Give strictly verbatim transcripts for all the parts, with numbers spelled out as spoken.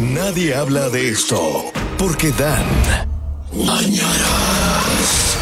Nadie habla de esto porque dan mañanas.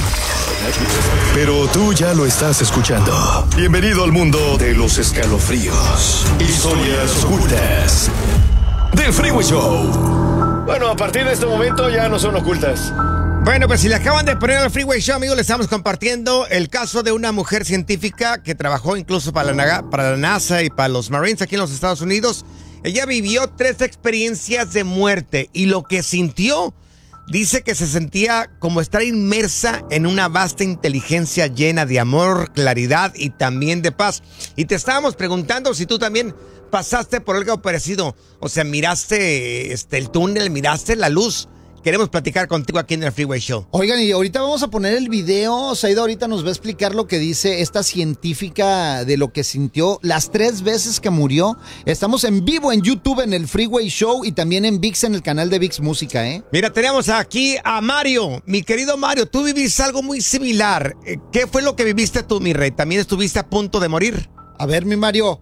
Pero tú ya lo estás escuchando. Bienvenido al mundo de los escalofríos, historias ocultas del Freeway Show. Bueno, a partir de este momento ya no son ocultas. Bueno, pues si le acaban de poner al Freeway Show, amigos, le estamos compartiendo el caso de una mujer científica que trabajó incluso para la, para la NASA y para los Marines aquí en los Estados Unidos. Ella vivió tres experiencias de muerte y lo que sintió, dice que se sentía como estar inmersa en una vasta inteligencia llena de amor, claridad y también de paz. Y te estábamos preguntando si tú también pasaste por algo parecido. O sea, miraste este, el túnel, miraste la luz. Queremos platicar contigo aquí en el Freeway Show. Oigan, y ahorita vamos a poner el video. Saida ahorita nos va a explicar lo que dice esta científica de lo que sintió las tres veces que murió. Estamos en vivo en YouTube en el Freeway Show y también en ViX, en el canal de ViX Música, ¿eh? Mira, tenemos aquí a Mario. Mi querido Mario, tú viviste algo muy similar. ¿Qué fue lo que viviste tú, mi rey? ¿También estuviste a punto de morir? A ver, mi Mario.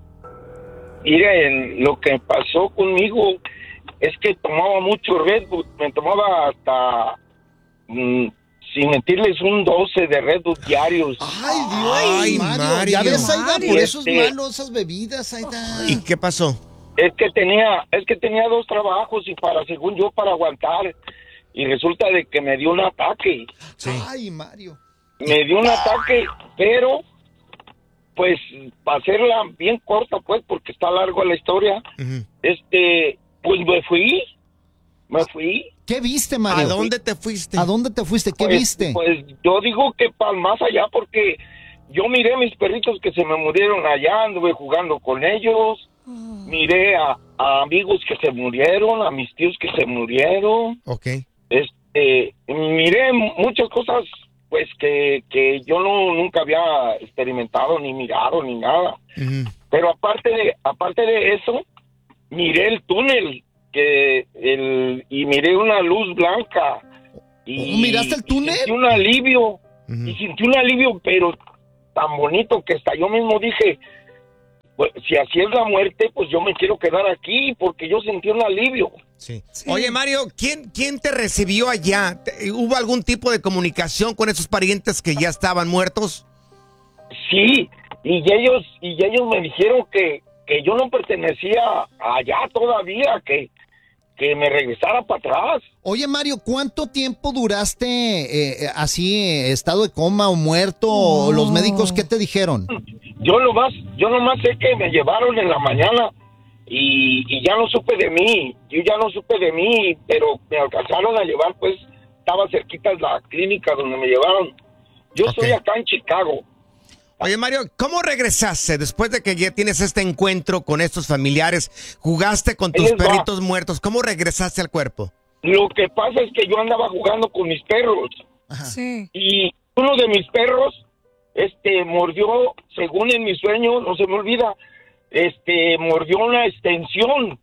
Miren, lo que pasó conmigo es que tomaba mucho Red Bull, me tomaba hasta, mmm, sin mentirles, un doce de Red Bull diarios. Ay, Dios, Ay, Mario. Mario. Ya ves, Aida, por eso es malo esas bebidas, Aida. ¿Y qué pasó? Es que tenía, es que tenía dos trabajos y para, según yo, para aguantar. Y resulta de que me dio un ataque. Sí. Ay, Mario. Me dio un ataque, pero, pues, para hacerla bien corta, pues, porque está largo la historia, uh-huh. este... Pues me fui, me fui. ¿Qué viste, Mario? ¿A dónde te fuiste? ¿A dónde te fuiste? ¿Qué pues, viste? Pues yo digo que para más allá, porque yo miré a mis perritos que se me murieron allá, anduve jugando con ellos, oh. miré a, a amigos que se murieron, a mis tíos que se murieron. Ok. Este, miré muchas cosas, pues, que, que yo no nunca había experimentado, ni mirado, ni nada. Uh-huh. Pero aparte de, aparte de eso, miré el túnel que el y miré una luz blanca y ¿miraste el túnel? Y sentí un alivio uh-huh. y sentí un alivio pero tan bonito que hasta yo mismo dije, pues, si así es la muerte, pues yo me quiero quedar aquí porque yo sentí un alivio. Sí. Sí. Oye, Mario, ¿quién quién te recibió allá? ¿Hubo algún tipo de comunicación con esos parientes que ya estaban muertos? Sí, y ellos y ellos me dijeron que que yo no pertenecía allá todavía, que, que me regresara para atrás. Oye, Mario, ¿cuánto tiempo duraste eh, así, estado de coma o muerto? Oh. ¿Los médicos qué te dijeron? Yo nomás, yo nomás sé que me llevaron en la mañana y, y ya no supe de mí, yo ya no supe de mí, pero me alcanzaron a llevar, pues, estaba cerquita de la clínica donde me llevaron. Yo okay. estoy acá en Chicago. Oye, Mario, ¿cómo regresaste después de que ya tienes este encuentro con estos familiares? ¿Jugaste con tus perritos muertos? ¿Cómo regresaste al cuerpo? Lo que pasa es que yo andaba jugando con mis perros. Ajá. Sí. Y uno de mis perros, este, mordió, según en mi sueño, no se me olvida, este, mordió una extensión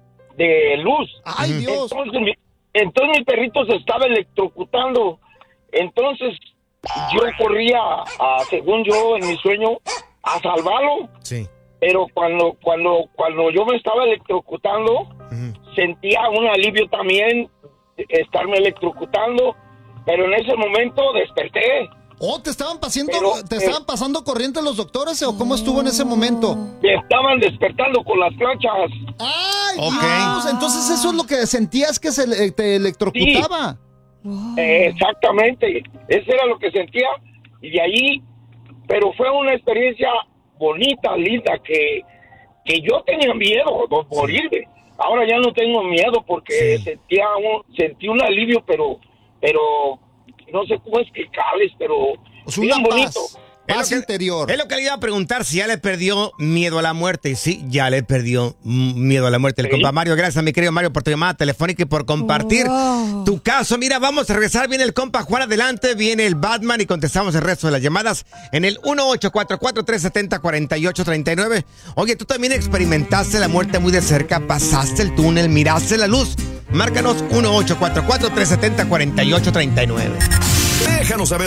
de luz. ¡Ay, Dios! Entonces mi, entonces mi perrito se estaba electrocutando. Entonces yo corría, a, según yo, en mi sueño, a salvarlo. Sí. Pero cuando cuando cuando yo me estaba electrocutando, uh-huh. sentía un alivio también, estarme electrocutando, pero en ese momento desperté. Oh, ¿te estaban pasando, pero, te eh, estaban pasando corriente los doctores o cómo estuvo en ese momento? Me estaban despertando con las planchas. ¡Ay, okay. Dios! Entonces eso es lo que sentías que se te electrocutaba. Sí. Wow. Eh, exactamente, eso era lo que sentía y de ahí, pero fue una experiencia bonita, linda, que, que yo tenía miedo de morirme. Ahora ya no tengo miedo porque sí. sentía un, sentí un alivio, pero, pero no sé cómo explicarles, pero pues bien bonito. Paz es interior. Es lo que le iba a preguntar, si ya le perdió miedo a la muerte. Y sí, ya le perdió miedo a la muerte. El ¿Sí? compa Mario, gracias, mi querido Mario, por tu llamada telefónica y por compartir wow. tu caso. Mira, vamos a regresar. Viene el compa Juan adelante, viene el Batman y contestamos el resto de las llamadas en el uno ocho cuatro cuatro, tres siete cero, cuatro ocho tres nueve. Oye, tú también experimentaste la muerte muy de cerca, pasaste el túnel, miraste la luz. Márcanos uno ocho cuatro cuatro, tres siete cero, cuatro ocho tres nueve. Déjanos saber